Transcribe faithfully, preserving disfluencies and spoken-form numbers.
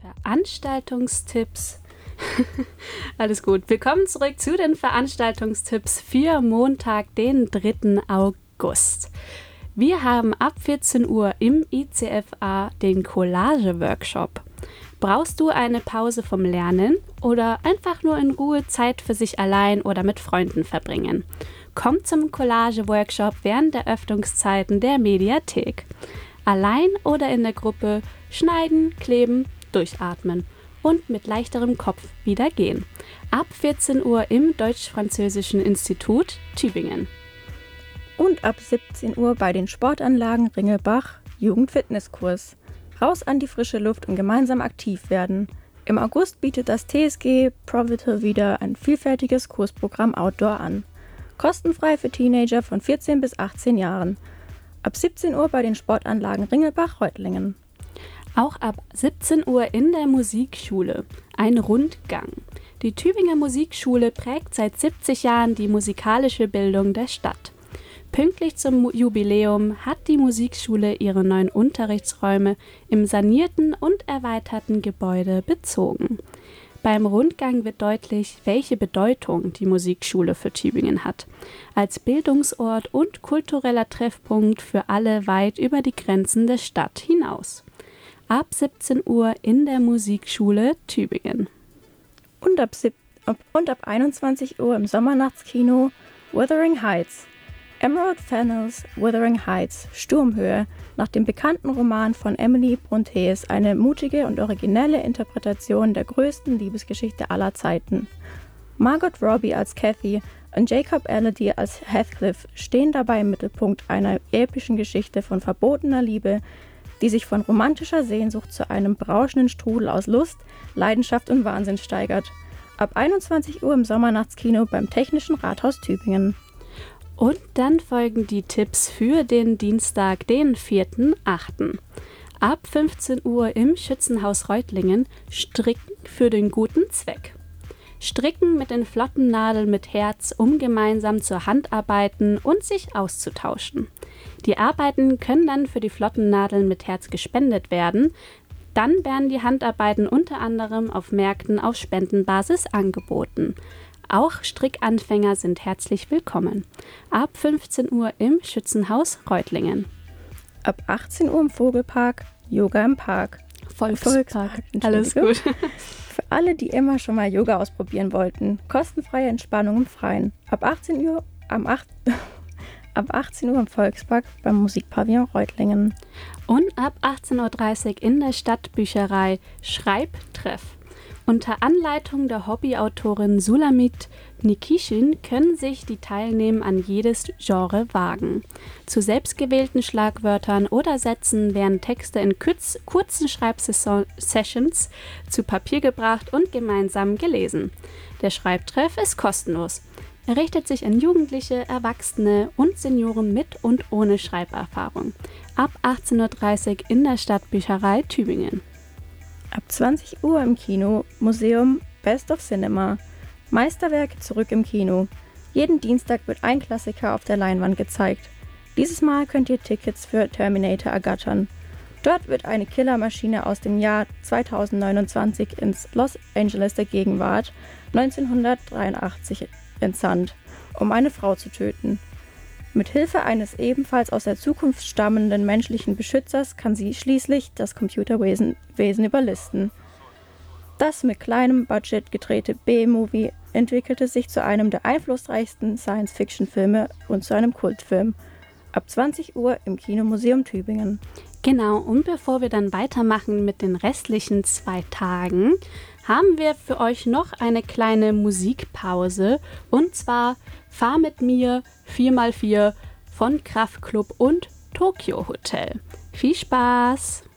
Veranstaltungstipps. Alles gut. Willkommen zurück zu den Veranstaltungstipps für Montag, den dritten August. Wir haben ab vierzehn Uhr im I C F A den Collage-Workshop. Brauchst du eine Pause vom Lernen oder einfach nur in Ruhe Zeit für sich allein oder mit Freunden verbringen? Komm zum Collage-Workshop während der Öffnungszeiten der Mediathek. Allein oder in der Gruppe schneiden, kleben, durchatmen und mit leichterem Kopf wieder gehen. Ab vierzehn Uhr im Deutsch-Französischen Institut Tübingen. Und ab siebzehn Uhr bei den Sportanlagen Ringelbach Jugendfitnesskurs. Raus an die frische Luft und gemeinsam aktiv werden. Im August bietet das T S G Provital wieder ein vielfältiges Kursprogramm Outdoor an. Kostenfrei für Teenager von vierzehn bis achtzehn Jahren. Ab siebzehn Uhr bei den Sportanlagen Ringelbach-Reutlingen. Auch ab siebzehn Uhr in der Musikschule. Ein Rundgang. Die Tübinger Musikschule prägt seit siebzig Jahren die musikalische Bildung der Stadt. Pünktlich zum Jubiläum hat die Musikschule ihre neuen Unterrichtsräume im sanierten und erweiterten Gebäude bezogen. Beim Rundgang wird deutlich, welche Bedeutung die Musikschule für Tübingen hat. Als Bildungsort und kultureller Treffpunkt für alle weit über die Grenzen der Stadt hinaus. Ab siebzehn Uhr in der Musikschule Tübingen. Und ab, sieb- und ab einundzwanzig Uhr im Sommernachtskino Wuthering Heights. Emerald Fennells Wuthering Heights, Sturmhöhe, nach dem bekannten Roman von Emily Brontë, eine mutige und originelle Interpretation der größten Liebesgeschichte aller Zeiten. Margot Robbie als Kathy und Jacob Elordi als Heathcliff stehen dabei im Mittelpunkt einer epischen Geschichte von verbotener Liebe, die sich von romantischer Sehnsucht zu einem berauschenden Strudel aus Lust, Leidenschaft und Wahnsinn steigert. Ab einundzwanzig Uhr im Sommernachtskino beim Technischen Rathaus Tübingen. Und dann folgen die Tipps für den Dienstag, den vierten achten Ab fünfzehn Uhr im Schützenhaus Reutlingen Stricken für den guten Zweck. Stricken mit den flotten Nadeln mit Herz, um gemeinsam zur Handarbeiten und sich auszutauschen. Die Arbeiten können dann für die flotten Nadeln mit Herz gespendet werden. Dann werden die Handarbeiten unter anderem auf Märkten auf Spendenbasis angeboten. Auch Strickanfänger sind herzlich willkommen. Ab fünfzehn Uhr im Schützenhaus Reutlingen. Ab achtzehn Uhr im Vogelpark Yoga im Park. Volkspark. Volkspark. Alles gut. Für alle, die immer schon mal Yoga ausprobieren wollten. Kostenfreie Entspannung im Freien. Ab achtzehn Uhr am acht Ab achtzehn Uhr im Volkspark beim Musikpavillon Reutlingen. Und ab achtzehn Uhr dreißig in der Stadtbücherei Schreibtreff. Unter Anleitung der Hobbyautorin Sulamit Nikishin können sich die Teilnehmer an jedes Genre wagen. Zu selbstgewählten Schlagwörtern oder Sätzen werden Texte in kurz, kurzen Schreibsessions zu Papier gebracht und gemeinsam gelesen. Der Schreibtreff ist kostenlos. Er richtet sich an Jugendliche, Erwachsene und Senioren mit und ohne Schreiberfahrung. Ab achtzehn Uhr dreißig in der Stadtbücherei Tübingen. Ab zwanzig Uhr im Kino Museum Best of Cinema. Meisterwerke zurück im Kino. Jeden Dienstag wird ein Klassiker auf der Leinwand gezeigt. Dieses Mal könnt ihr Tickets für Terminator ergattern. Dort wird eine Killermaschine aus dem Jahr zweitausendneunundzwanzig ins Los Angeles der Gegenwart neunzehnhundertdreiundachtzig entsandt, um eine Frau zu töten. Mit Hilfe eines ebenfalls aus der Zukunft stammenden menschlichen Beschützers kann sie schließlich das Computerwesen Wesen überlisten. Das mit kleinem Budget gedrehte B-Movie entwickelte sich zu einem der einflussreichsten Science-Fiction-Filme und zu einem Kultfilm. Ab zwanzig Uhr im Kinomuseum Tübingen. Genau, und bevor wir dann weitermachen mit den restlichen zwei Tagen, haben wir für euch noch eine kleine Musikpause. Und zwar Fahr mit mir vier mal vier von Kraftklub und Tokyo Hotel. Viel Spaß!